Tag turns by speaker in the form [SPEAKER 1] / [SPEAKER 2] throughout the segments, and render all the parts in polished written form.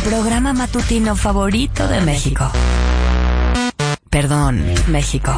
[SPEAKER 1] programa matutino favorito de México. Perdón, México.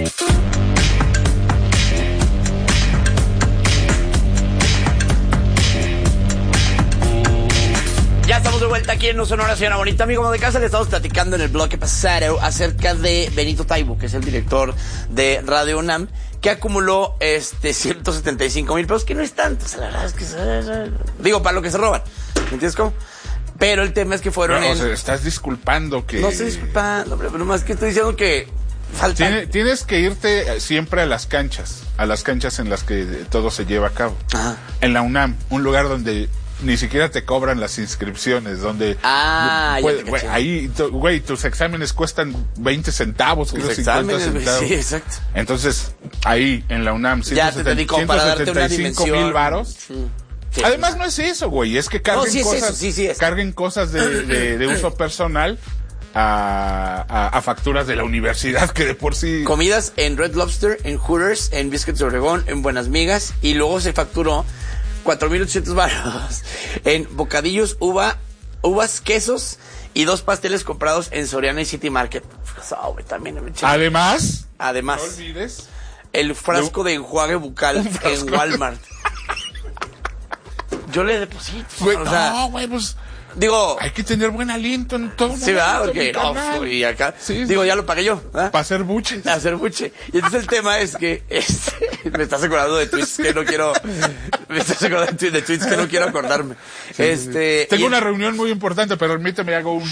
[SPEAKER 2] Ya estamos de vuelta aquí en No Sonora, señora bonita. Amigo de casa, le estamos platicando en el bloque pasado acerca de Benito Taibo, que es el director de Radio UNAM, que acumuló 175,000 pesos, que no es tanto, la verdad es que digo, para lo que se roban, ¿me entiendes cómo? Pero el tema es que fueron
[SPEAKER 3] o sea, estás disculpando que...
[SPEAKER 2] No estoy disculpando, hombre, pero más que estoy diciendo que falta...
[SPEAKER 3] Tienes que irte siempre a las canchas en las que todo se lleva a cabo.
[SPEAKER 2] Ajá.
[SPEAKER 3] En la UNAM, un lugar donde ni siquiera te cobran las inscripciones, donde ahí, güey, tus exámenes cuestan 20 centavos, creo, 50 centavos.
[SPEAKER 2] Sí, exacto.
[SPEAKER 3] Entonces, ahí en la UNAM,
[SPEAKER 2] ya te dedico para darte una dimensión.
[SPEAKER 3] 175,000 varos.
[SPEAKER 2] Sí,
[SPEAKER 3] además no es eso, güey, es que carguen carguen cosas de uso personal a facturas de la universidad, que de por sí...
[SPEAKER 2] Comidas en Red Lobster, en Hooters, en Biscuits de Obregón, en Buenas Migas, y luego se facturó 4,800 baros en bocadillos, uvas, quesos y 2 pasteles comprados en Soriana y City Market. También
[SPEAKER 3] Además,
[SPEAKER 2] no
[SPEAKER 3] olvides
[SPEAKER 2] el frasco de enjuague bucal en Walmart. Yo le deposito.
[SPEAKER 3] Güey, pues...
[SPEAKER 2] Digo...
[SPEAKER 3] Hay que tener buen aliento en todo momento.
[SPEAKER 2] Sí, ¿verdad? Porque... y acá...
[SPEAKER 3] Sí,
[SPEAKER 2] digo, ya lo pagué yo.
[SPEAKER 3] Para hacer buche.
[SPEAKER 2] Hacer buche. Y entonces el tema es que... me estás acordando de tweets que no quiero... Me estás acordando de tweets que no quiero acordarme.
[SPEAKER 3] Tengo una reunión muy importante, pero permíteme, hago un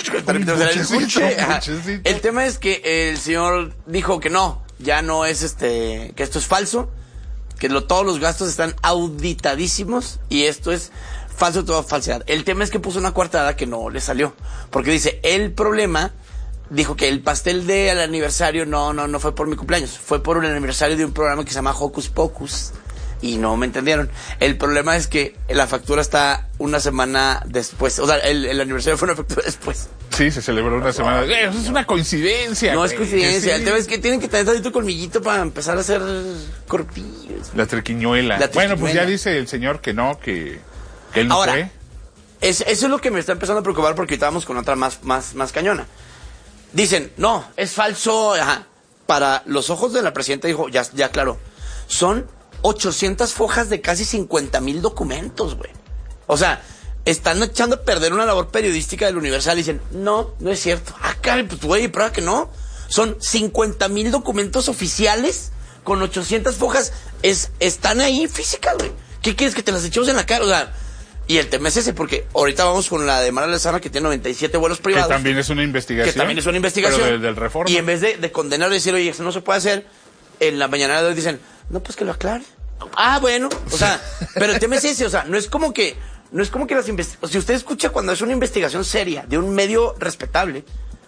[SPEAKER 3] buche.
[SPEAKER 2] El tema es que el señor dijo que no, ya no es que esto es falso, que todos los gastos están auditadísimos y esto es falso, toda falsedad. El tema es que puso una coartada que no le salió, porque dice, el problema, dijo que el pastel del aniversario no fue por mi cumpleaños, fue por el aniversario de un programa que se llama Hocus Pocus, y no me entendieron. El problema es que la factura está una semana después, o sea, el aniversario fue una factura después.
[SPEAKER 3] Sí, se celebró una semana. Eso es una coincidencia.
[SPEAKER 2] No es coincidencia. El tema es que tienen que tener tantito colmillito para empezar a hacer corpillos.
[SPEAKER 3] La triquiñuela. Bueno, pues ya dice el señor que no, que él no
[SPEAKER 2] ahora,
[SPEAKER 3] cree.
[SPEAKER 2] Eso es lo que me está empezando a preocupar, porque estábamos con otra más cañona. Dicen, no, es falso. Ajá. Para los ojos de la presidenta, dijo, ya claro, son 800 fojas de casi 50,000 documentos, güey. O sea, están echando a perder una labor periodística del Universal y dicen, no es cierto. Caray, pues güey, prueba que no. Son 50,000 documentos oficiales con 800 fojas. Están ahí físicas, güey. ¿Qué quieres, que te las echemos en la cara? O sea, y el tema es ese, porque ahorita vamos con la de Mara Lezama, que tiene 97 vuelos privados.
[SPEAKER 3] Que también es una investigación.
[SPEAKER 2] Pero
[SPEAKER 3] del Reforma.
[SPEAKER 2] Y en vez de condenar y decir, oye, eso no se puede hacer, en la mañana de hoy dicen, no, pues que lo aclare. Bueno, o sea, pero el tema es ese, o sea, no es como que las investigaciones, si usted escucha cuando es una investigación seria de un medio respetable,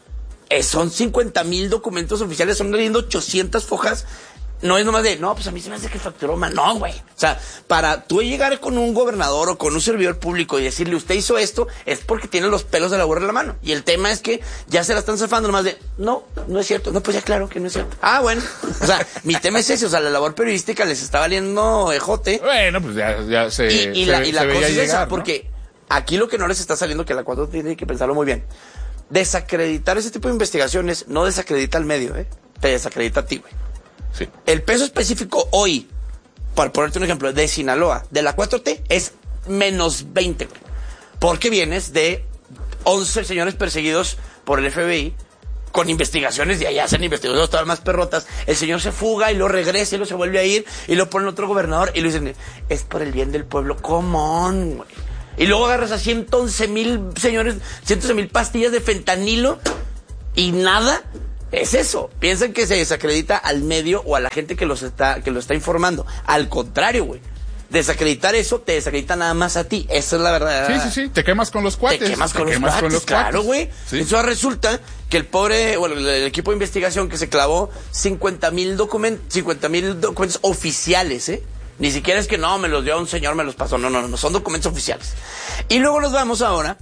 [SPEAKER 2] son 50,000 documentos oficiales, son leyendo 800 fojas. No es nomás pues a mí se me hace que facturó mal. No, güey. O sea, para tú llegar con un gobernador o con un servidor público y decirle, usted hizo esto, es porque tiene los pelos de la burra en la mano. Y el tema es que ya se la están zafando nomás no es cierto. No, pues ya claro que no es cierto. Bueno. O sea, mi tema es ese, o sea, la labor periodística les está valiendo ejote.
[SPEAKER 3] Bueno, pues ya se
[SPEAKER 2] Y la cosa es esa,
[SPEAKER 3] ¿no?
[SPEAKER 2] porque aquí lo que no les está saliendo, que la 4 tiene que pensarlo muy bien. Desacreditar ese tipo de investigaciones no desacredita al medio, te desacredita a ti, güey.
[SPEAKER 3] Sí.
[SPEAKER 2] El peso específico hoy, para ponerte un ejemplo, de Sinaloa, de la 4T, es menos 20, güey. Porque vienes de 11 señores perseguidos por el FBI con investigaciones, y allá hacen investigaciones todas más perrotas. El señor se fuga y lo regresa y lo se vuelve a ir y lo pone otro gobernador y lo dicen, es por el bien del pueblo. Come on, güey. Y luego agarras a 111,000 señores, 111,000 pastillas de fentanilo y nada. Es eso. Piensan que se desacredita al medio o a la gente que lo está informando. Al contrario, güey. Desacreditar eso te desacredita nada más a ti. Esa es la verdad.
[SPEAKER 3] Sí. Te quemas con los cuates.
[SPEAKER 2] Te quemas con los cuates, claro, güey. Sí. Eso resulta que el equipo de investigación que se clavó 50,000 documentos oficiales, Ni siquiera es que no, me los dio un señor, me los pasó. No, son documentos oficiales. Y luego nos vamos ahora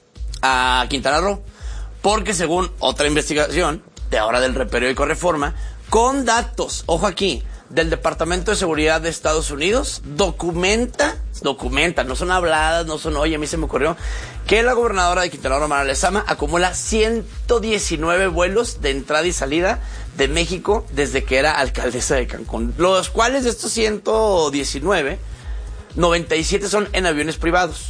[SPEAKER 2] a Quintana Roo. Porque según otra investigación de ahora del periódico Reforma, con datos, ojo aquí, del Departamento de Seguridad de Estados Unidos, documenta documentan, no son habladas, no son, oye, a mí se me ocurrió que la gobernadora de Quintana Roo, Mara Lezama, acumula 119 vuelos de entrada y salida de México desde que era alcaldesa de Cancún, los cuales de estos 119, 97 son en aviones privados,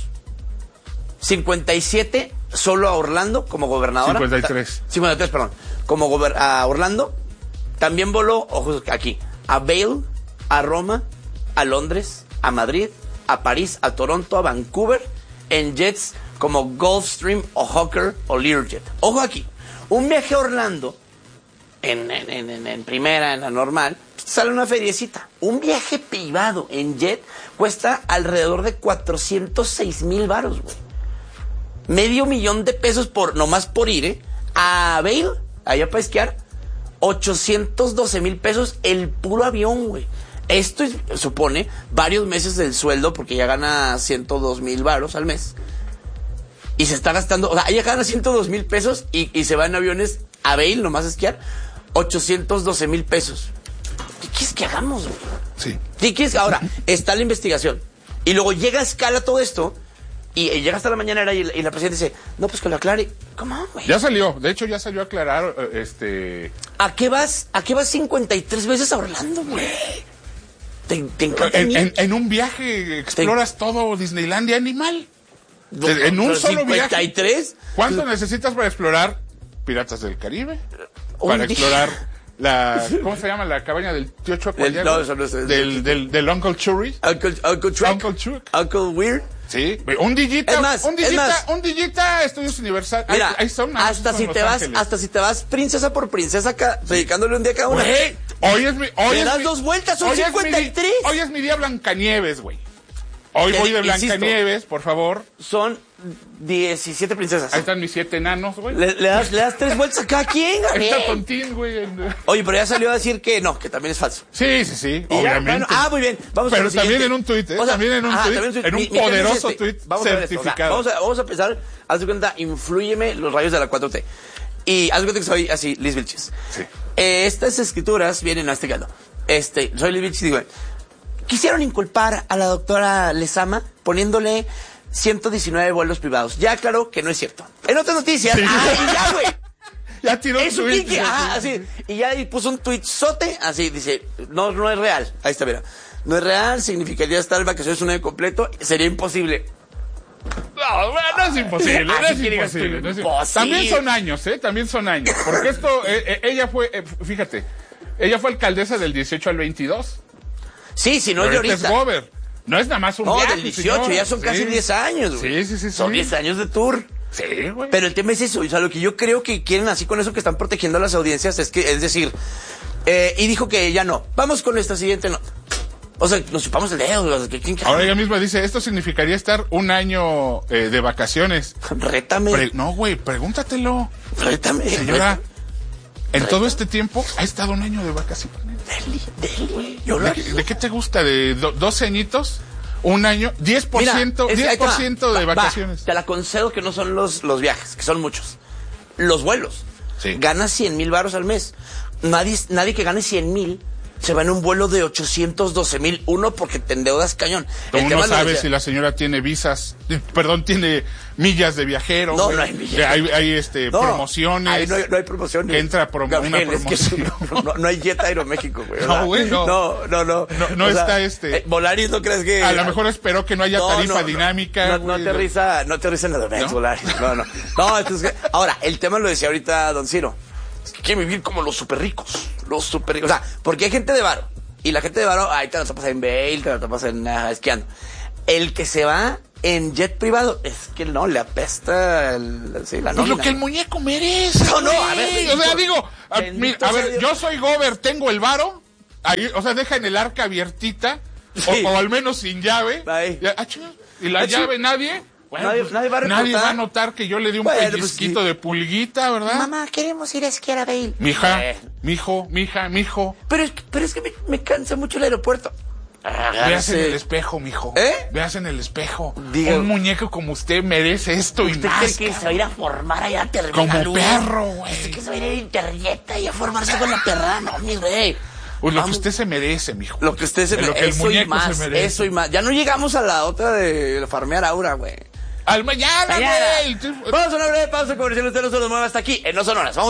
[SPEAKER 2] 57 solo a Orlando como gobernadora. 53, perdón. Como a Orlando. También voló, ojo aquí, a Vail, a Roma, a Londres, a Madrid, a París, a Toronto, a Vancouver, en jets como Gulfstream o Hawker o Learjet. Ojo aquí, un viaje a Orlando, en primera, en la normal, sale una feriecita. Un viaje privado en jet cuesta alrededor de 406,000 varos, güey. $500,000 nomás por ir, a Vail, allá para esquiar, 812,000 pesos el puro avión, güey. Esto supone varios meses del sueldo, porque ya gana 102,000 varos al mes. Y se está gastando, o sea, ella gana 102,000 pesos y se va en aviones a Vail, nomás a esquiar, 812,000 pesos. ¿Qué quieres que hagamos, güey?
[SPEAKER 3] Sí.
[SPEAKER 2] ¿Qué quieres? Ahora, está la investigación. Y luego llega a escala todo esto. Y llega hasta la mañanera y la presidenta dice, no, pues que lo aclare. ¿Cómo, güey?
[SPEAKER 3] Ya salió, de hecho ya salió a aclarar,
[SPEAKER 2] ¿A qué vas 53 veces a Orlando, güey? ¿Te encanta?
[SPEAKER 3] En un viaje exploras todo Disneylandia animal. En un solo
[SPEAKER 2] 53.
[SPEAKER 3] Viaje. ¿Cuánto necesitas para explorar Piratas del Caribe? Para explorar ¿cómo se llama? La cabaña del tío Chuck. Del Uncle Churri.
[SPEAKER 2] Uncle Chuck. Uncle Weird.
[SPEAKER 3] Sí, un Digita Estudios Universal.
[SPEAKER 2] Mira, ahí son hasta si te vas princesa por princesa dedicándole un día a cada una.
[SPEAKER 3] Hoy
[SPEAKER 2] le das 2 vueltas, son 53.
[SPEAKER 3] Hoy es mi día Blancanieves, güey. Hoy voy de Blancanieves, por favor.
[SPEAKER 2] Son 17 princesas.
[SPEAKER 3] Ahí están mis 7 enanos, güey.
[SPEAKER 2] Le das 3 vueltas a cada quien, güey.
[SPEAKER 3] Ahí está Tontín, güey.
[SPEAKER 2] Oye, pero ya salió a decir que no, que también es falso.
[SPEAKER 3] Sí, obviamente.
[SPEAKER 2] Muy bien. Vamos
[SPEAKER 3] pero también en un tuit,
[SPEAKER 2] en
[SPEAKER 3] un poderoso tuit certificado.
[SPEAKER 2] Vamos a empezar. Haz de cuenta, inflúyeme los rayos de la 4T. Y haz de cuenta que soy así, Liz Vilchis.
[SPEAKER 3] Sí.
[SPEAKER 2] Estas escrituras vienen a este caso. Soy Liz Vilchis y digo, quisieron inculpar a la doctora Lezama poniéndole 119 vuelos privados. Ya aclaró que no es cierto. En otras noticias, ya, güey.
[SPEAKER 3] Ya tiró un tweet.
[SPEAKER 2] Así. Y ya puso un tuitzote, así, dice, no es real. Ahí está, mira. No es real, significaría estar en vacaciones un año completo, sería imposible.
[SPEAKER 3] No es imposible, También son años, porque esto, ella fue, fíjate, ella fue alcaldesa del 18 al 22.
[SPEAKER 2] Sí, si no es de ahorita.
[SPEAKER 3] Es Gober. No es nada más un viaje,
[SPEAKER 2] del 18, señor. Ya son casi 10 años, güey.
[SPEAKER 3] Sí.
[SPEAKER 2] Son 10 años de tour.
[SPEAKER 3] Sí, güey.
[SPEAKER 2] Pero el tema es eso, o sea, lo que yo creo que quieren así con eso que están protegiendo a las audiencias es decir, y dijo que ya no. Vamos con nuestra siguiente nota. O sea, nos chupamos el dedo.
[SPEAKER 3] Ahora ella misma dice, esto significaría estar un año de vacaciones.
[SPEAKER 2] Rétame.
[SPEAKER 3] No, güey, pregúntatelo.
[SPEAKER 2] Rétame.
[SPEAKER 3] Señora, en todo este tiempo ha estado un año de vacaciones.
[SPEAKER 2] Deli.
[SPEAKER 3] ¿De qué te gusta? ¿De 12 añitos? ¿Un año? 10%,
[SPEAKER 2] Mira,
[SPEAKER 3] 10% de vacaciones.
[SPEAKER 2] Te la concedo que no son los viajes, que son muchos. Los vuelos.
[SPEAKER 3] Sí.
[SPEAKER 2] Ganas 100,000 varos al mes. Nadie que gane 100,000 se va en un vuelo de 812,000. Uno, porque te endeudas cañón.
[SPEAKER 3] Tú no sabes si la señora tiene tiene millas de viajero.
[SPEAKER 2] No hay millas.
[SPEAKER 3] Hay promociones.
[SPEAKER 2] Ahí no hay promociones.
[SPEAKER 3] Que entra una promoción.
[SPEAKER 2] No hay Jet Aeroméxico, güey.
[SPEAKER 3] No, güey, no. No está
[SPEAKER 2] Volaris, ¿no crees que...?
[SPEAKER 3] A lo mejor espero que no haya tarifa dinámica.
[SPEAKER 2] No aterriza en la de Volaris. No, entonces... Ahora, el tema lo decía ahorita Don Ciro. Es que quieren vivir como los súper ricos. O sea, porque hay gente de varo. Y la gente de varo, ahí te la tapas en Vail, te la tapas en esquiando. El que se va en jet privado, es que no, le apesta la nómina.
[SPEAKER 3] Pues lo que el muñeco merece.
[SPEAKER 2] No, a ver.
[SPEAKER 3] Bendito, o sea, digo, a ver, yo soy Gober, tengo el varo. Ahí, o sea, deja en el arca abiertita. Sí. O al menos sin llave. Y la llave nadie... Bueno, nadie va a notar que yo le di un pellizquito de pulguita, ¿verdad?
[SPEAKER 2] Mamá, queremos ir a esquiar a Vail.
[SPEAKER 3] Mija, mijo.
[SPEAKER 2] Pero es que me cansa mucho el aeropuerto.
[SPEAKER 3] Veas en el espejo, mijo. Veas en el espejo. Un muñeco como usted merece esto y más.
[SPEAKER 2] ¿Usted cree que se va a ir a formar allá a
[SPEAKER 3] como perro, güey?
[SPEAKER 2] ¿Usted que se va a ir a Interjeta y a formarse con la perra? No, mi rey.
[SPEAKER 3] Pues lo que usted se merece, mijo.
[SPEAKER 2] Lo que usted se merece.
[SPEAKER 3] Lo que el muñeco se merece.
[SPEAKER 2] Eso y más. Ya no llegamos a la otra de farmear aura, güey.
[SPEAKER 3] Al mañana, güey.
[SPEAKER 2] Vamos a una breve pausa comercial. Usted no se lo mueva hasta aquí en No Sonoras. Vamos.